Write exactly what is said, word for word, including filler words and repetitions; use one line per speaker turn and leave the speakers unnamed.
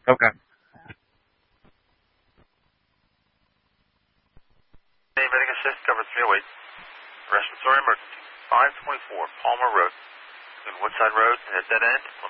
Okay.
Hey, Medic Assist, cover three oh eight. Respiratory emergency, five twenty-four Palmer Road. Between Woodside Road and at dead end,